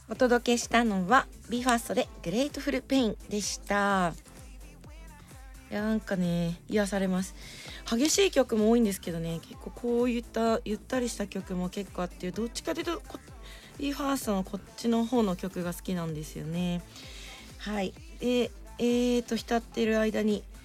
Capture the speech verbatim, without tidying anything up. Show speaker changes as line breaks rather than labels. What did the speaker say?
お届けしたのはビーファーストでグレートフルペインでした。いやなんかね癒されます。激しい曲も多いんですけどね、結構こういったゆったりした曲も結構あって、どっちかというとビーファーストのこっちの方の曲が好きなんですよね。はい。でえーと浸ってる間に